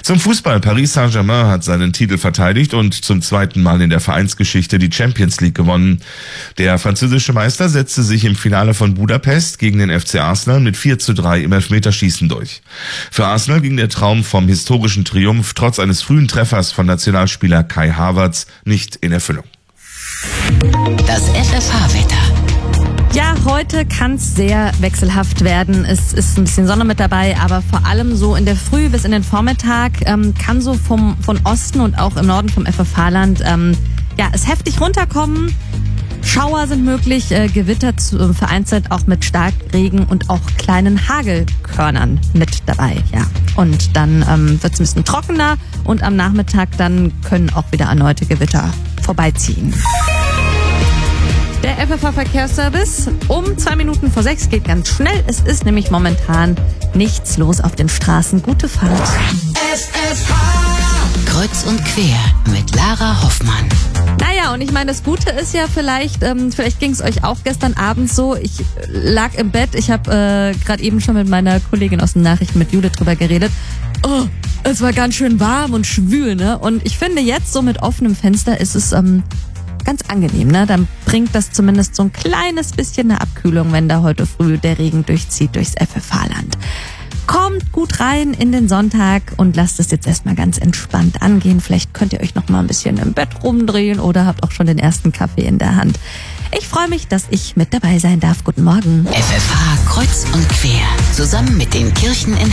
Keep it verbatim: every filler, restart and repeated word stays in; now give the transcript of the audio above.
Zum Fußball. Paris Saint-Germain hat seinen Titel verteidigt und zum zweiten Mal in der Vereinsgeschichte die Champions League gewonnen. Der französische Meister setzte sich im Finale von Budapest gegen den F C Arsenal mit vier zu drei im Elfmeterschießen durch. Für Arsenal ging der Traum vom historischen Triumph trotz eines frühen Treffers von Nationalspieler Kai Havertz nicht in Erfüllung. Das F F H-Wetter. Ja, heute kann es sehr wechselhaft werden. Es ist ein bisschen Sonne mit dabei, aber vor allem so in der Früh bis in den Vormittag ähm, kann so vom von Osten und auch im Norden vom F F H-Land ähm, ja, es heftig runterkommen. Schauer sind möglich, äh, Gewitter zu, vereinzelt auch mit Starkregen und auch kleinen Hagelkörnern mit dabei. Ja, und dann ähm, wird es ein bisschen trockener und am Nachmittag dann können auch wieder erneute Gewitter vorbeiziehen. Der F F H-Verkehrsservice um zwei Minuten vor sechs geht ganz schnell. Es ist nämlich momentan nichts los auf den Straßen. Gute Fahrt. F F H Kreuz und quer mit Lara Hoffmann. Naja, und ich meine, das Gute ist ja vielleicht, ähm, vielleicht ging es euch auch gestern Abend so, ich lag im Bett, ich habe äh, gerade eben schon mit meiner Kollegin aus den Nachrichten, mit Judith, drüber geredet. Oh, es war ganz schön warm und schwül, ne? Und ich finde jetzt so mit offenem Fenster ist es ähm, ganz angenehm, ne? Dann bringt das zumindest so ein kleines bisschen eine Abkühlung, wenn da heute früh der Regen durchzieht durchs F F H-Land. Kommt gut rein in den Sonntag und lasst es jetzt erstmal ganz entspannt angehen. Vielleicht könnt ihr euch noch mal ein bisschen im Bett rumdrehen oder habt auch schon den ersten Kaffee in der Hand. Ich freue mich, dass ich mit dabei sein darf. Guten Morgen. F F H Kreuz und quer. Zusammen mit den Kirchen in